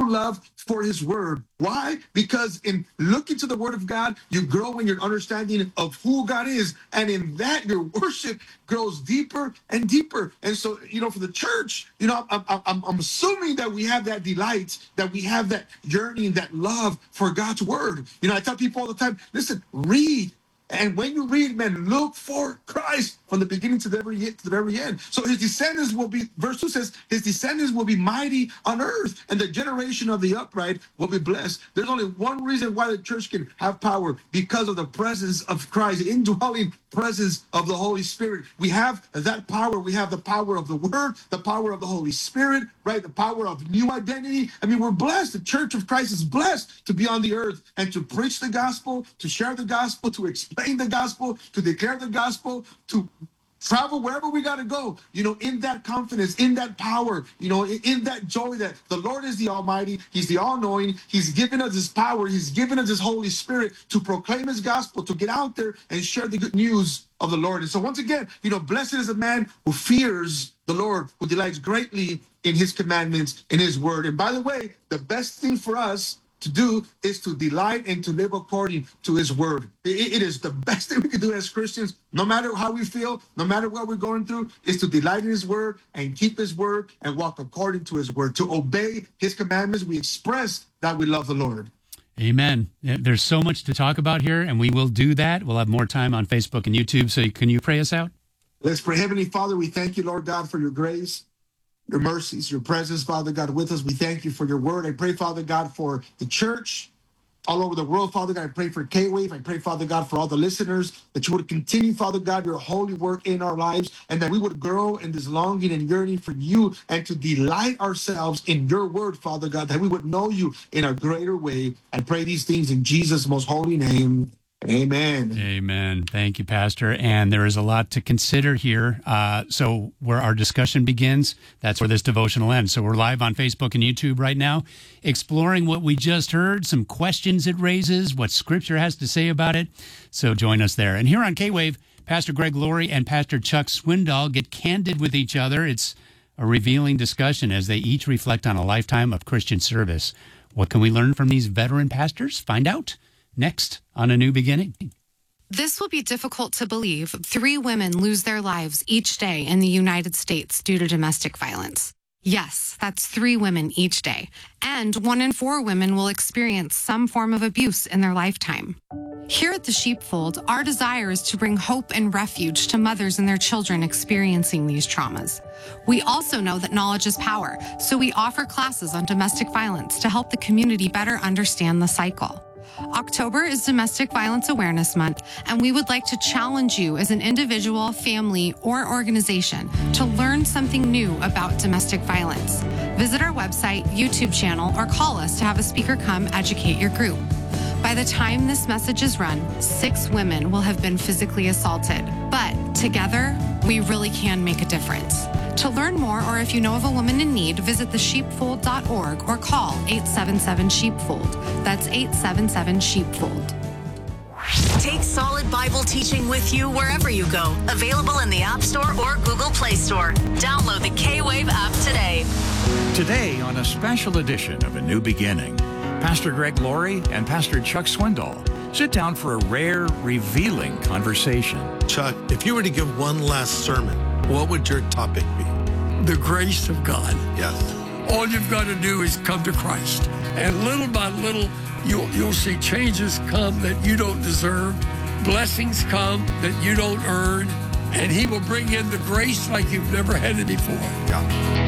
true love for his word. Why? Because in looking to the word of God, you grow in your understanding of who God is. And in that, your worship grows deeper and deeper. And so, for the church, I'm assuming that we have that delight, that we have that yearning, that love for God's word. I tell people all the time, listen, read. And when you read, man, look for Christ from the beginning to the very end. So his descendants will be, verse 2 says, his descendants will be mighty on earth, and the generation of the upright will be blessed. There's only one reason why the church can have power, because of the presence of Christ, the indwelling presence of the Holy Spirit. We have that power. We have the power of the Word, the power of the Holy Spirit, right? The power of new identity. I mean, we're blessed. The Church of Christ is blessed to be on the earth and to preach the gospel, to share the gospel, to explain the gospel, to declare the gospel, to travel wherever we got to go, in that confidence, in that power, in that joy that the Lord is the Almighty. He's the all-knowing. He's given us his power. He's given us his Holy Spirit to proclaim his gospel, to get out there and share the good news of the Lord. And so once again, blessed is a man who fears the Lord, who delights greatly in his commandments, in his word. And by the way, the best thing for us to do is to delight and to live according to his word. It is the best thing we can do as Christians, no matter how we feel, no matter what we're going through, is to delight in his word and keep his word and walk according to his word. To obey his commandments, we express that we love the Lord. Amen. There's so much to talk about here, and we will do that. We'll have more time on Facebook and YouTube. So can you pray us out? Let's pray. Heavenly Father, we thank you, Lord God, for your grace, your mercies, your presence, Father God, with us. We thank you for your word. I pray, Father God, for the church all over the world, Father God. I pray for K-Wave. I pray, Father God, for all the listeners, that you would continue, Father God, your holy work in our lives, and that we would grow in this longing and yearning for you and to delight ourselves in your word, Father God, that we would know you in a greater way. I pray these things in Jesus' most holy name. Amen. Amen. Thank you, Pastor. And there is a lot to consider here. So where our discussion begins, that's where this devotional ends. So we're live on Facebook and YouTube right now, exploring what we just heard, some questions it raises, what Scripture has to say about it. So join us there. And here on K-Wave, Pastor Greg Laurie and Pastor Chuck Swindoll get candid with each other. It's a revealing discussion as they each reflect on a lifetime of Christian service. What can we learn from these veteran pastors? Find out next on A New Beginning. This will be difficult to believe. 3 women lose their lives each day in the United States due to domestic violence. Yes, that's 3 women each day. And 1 in 4 women will experience some form of abuse in their lifetime. Here at the Sheepfold, our desire is to bring hope and refuge to mothers and their children experiencing these traumas. We also know that knowledge is power, so we offer classes on domestic violence to help the community better understand the cycle. October is Domestic Violence Awareness Month, and we would like to challenge you as an individual, family, or organization to learn something new about domestic violence. Visit our website, YouTube channel, or call us to have a speaker come educate your group. By the time this message is run, 6 women will have been physically assaulted. But together, we really can make a difference. To learn more, or if you know of a woman in need, visit thesheepfold.org or call 877-SHEEPFOLD. That's 877-SHEEPFOLD. Take Solid Bible teaching with you wherever you go. Available in the App Store or Google Play Store. Download the K-Wave app today. Today on a special edition of A New Beginning, Pastor Greg Laurie and Pastor Chuck Swindoll sit down for a rare, revealing conversation. Chuck, if you were to give one last sermon, what would your topic be? The grace of God. Yes. All you've got to do is come to Christ. And little by little, you'll see changes come that you don't deserve, blessings come that you don't earn, and he will bring in the grace like you've never had it before. Yeah.